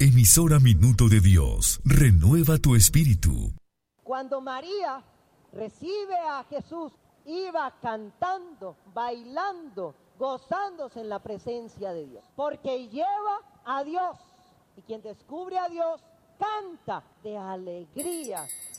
Emisora Minuto de Dios, renueva tu espíritu. Cuando María recibe a Jesús, iba cantando, bailando, gozándose en la presencia de Dios, porque lleva a Dios, y quien descubre a Dios canta de alegría.